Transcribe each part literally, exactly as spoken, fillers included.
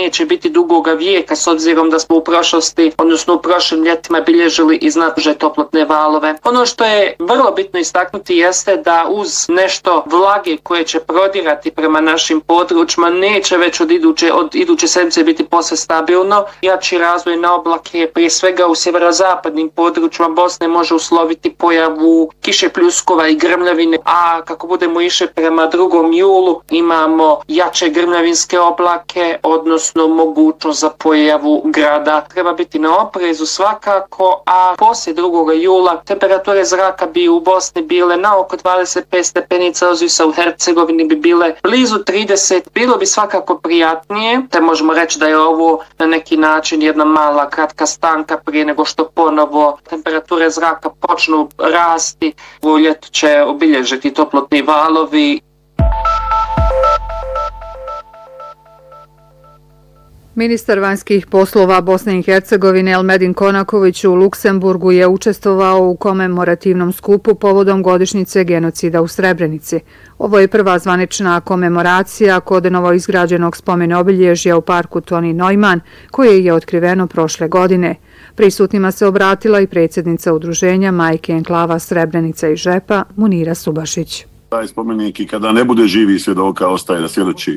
neće biti dugoga vijeka s obzirom da smo u prošlosti, odnosno u prošlim ljetima bilježili i znatno toplotne valove. Ono što je vrlo bitno istaknuti jeste da uz nešto vlage koje će prodirati prema našim područjima neće već od iduće, od iduće sedmice biti posve stabilno. Jači razvoj na oblake, prije svega u sjeverozapadnim područjima Bosne, može usloviti pojavu kiše, pljuskova i grmljavine, a kako budemo išli prema drugom julu imamo jače grmljavinske oblake, odnosno mogućnost za pojavu grada. Treba biti na oprezu svakako, a poslije drugog jula temperature zraka bi u Bosni bile na oko dvadeset pet stepeni Celzijusa, u Hercegovini bi bile blizu trideset. Bilo bi svakako prijatnije, te možemo reći da je ovo na neki način jedna mala kratka stanka prije nego što ponovo temperature zraka počnu rasti. U ljetu će obilježiti toplotni valovi. Ministar vanjskih poslova Bosne i Hercegovine Elmedin Konaković u Luksemburgu je učestvovao u komemorativnom skupu povodom godišnjice genocida u Srebrenici. Ovo je prva zvanična komemoracija kod novoizgrađenog spomen obilježja u parku Toni Neumann, koje je otkriveno prošle godine. Prisutnima se obratila i predsjednica udruženja Majke Enklava Srebrenica i Žepa Munira Subašić. Taj spomenik i kada ne bude živi svjedoka ostaje da svjedoči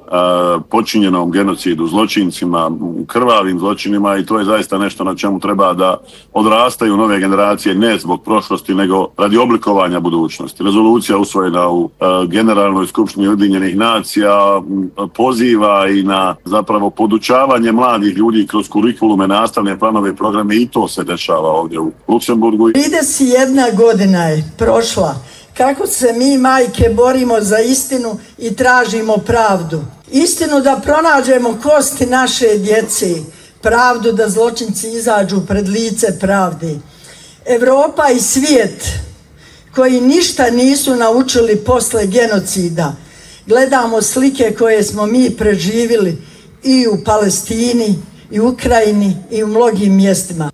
počinjenom genocidu, zločincima, krvavim zločinima, i to je zaista nešto na čemu treba da odrastaju nove generacije, ne zbog prošlosti, nego radi oblikovanja budućnosti. Rezolucija usvojena u Generalnoj skupštini Ujedinjenih nacija poziva i na zapravo podučavanje mladih ljudi kroz kurikulume, nastavne planove i programe, i to se dešava ovdje u Luksemburgu. trideset jedna godina je prošla kako se mi majke borimo za istinu i tražimo pravdu. Istinu da pronađemo kosti naše djece, pravdu da zločinci izađu pred lice pravde. Evropa i svijet koji ništa nisu naučili posle genocida. Gledamo slike koje smo mi preživjeli i u Palestini, i u Ukrajini, i u mnogim mjestima.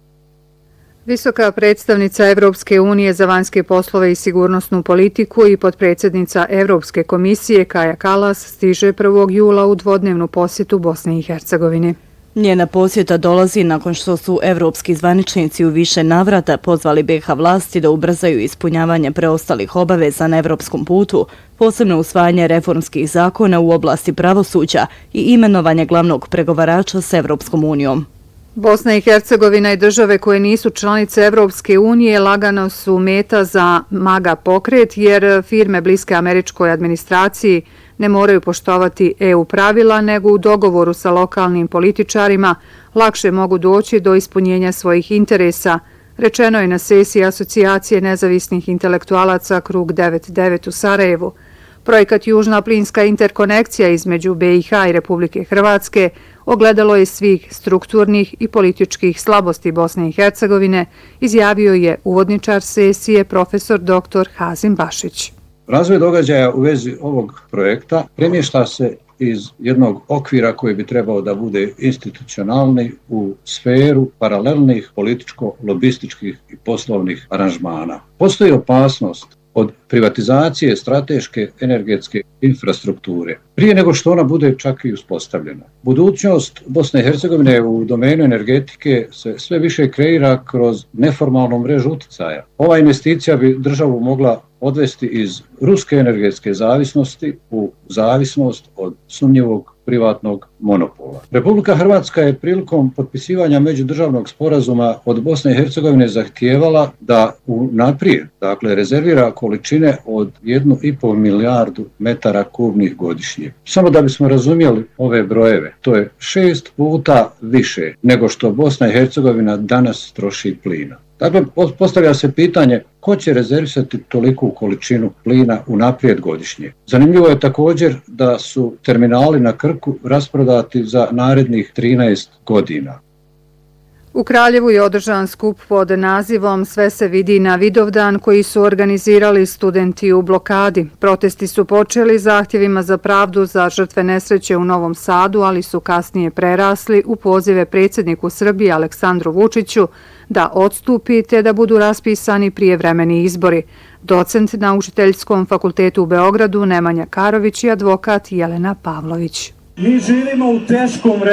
Visoka predstavnica Evropske unije za vanjske poslove i sigurnosnu politiku i potpredsjednica Evropske komisije Kaja Kallas stiže prvog jula u dvodnevnu posjetu Bosni i Hercegovini. Njena posjeta dolazi nakon što su evropski zvaničnici u više navrata pozvali be ha vlasti da ubrzaju ispunjavanje preostalih obaveza na evropskom putu, posebno usvajanje reformskih zakona u oblasti pravosuđa i imenovanje glavnog pregovarača s Evropskom unijom. Bosna i Hercegovina i države koje nisu članice Evropske unije lagano su meta za MAGA pokret, jer firme bliske američkoj administraciji ne moraju poštovati e u pravila, nego u dogovoru sa lokalnim političarima lakše mogu doći do ispunjenja svojih interesa, rečeno je na sesiji Asocijacije nezavisnih intelektualaca Krug devedeset devet u Sarajevu. Projekat Južna plinska interkonekcija između be i ha i Republike Hrvatske ogledalo je svih strukturnih i političkih slabosti Bosne i Hercegovine, izjavio je uvodničar sesije profesor doktor Hazim Bašić. Razvoj događaja u vezi ovog projekta premješta se iz jednog okvira koji bi trebao da bude institucionalni u sferu paralelnih političko-lobističkih i poslovnih aranžmana. Postoji opasnost od privatizacije strateške energetske infrastrukture, prije nego što ona bude čak i uspostavljena. Budućnost Bosne i Hercegovine u domenu energetike se sve više kreira kroz neformalnu mrežu uticaja. Ova investicija bi državu mogla odvesti iz ruske energetske zavisnosti u zavisnost od sumnjivog privatnog monopola. Republika Hrvatska je prilikom potpisivanja međudržavnog sporazuma od Bosne i Hercegovine zahtijevala da unaprijed, dakle, rezervira količine od jednu i pol milijardu metara kubnih godišnje. Samo da bismo razumjeli ove brojeve, to je šest puta više nego što Bosna i Hercegovina danas troši plina. Dakle, postavlja se pitanje ko će rezervisati toliku količinu plina unaprijed godišnje. Zanimljivo je također da su terminali na Krku rasprodati za narednih trinaest godina. U Kraljevu je održan skup pod nazivom Sve se vidi na Vidovdan koji su organizirali studenti u blokadi. Protesti su počeli zahtjevima za pravdu za žrtve nesreće u Novom Sadu, ali su kasnije prerasli u pozive predsjedniku Srbije Aleksandru Vučiću da odstupi te da budu raspisani prijevremeni izbori. Docent na Učiteljskom fakultetu u Beogradu Nemanja Karović i advokat Jelena Pavlović. Mi živimo u teškom vremenu.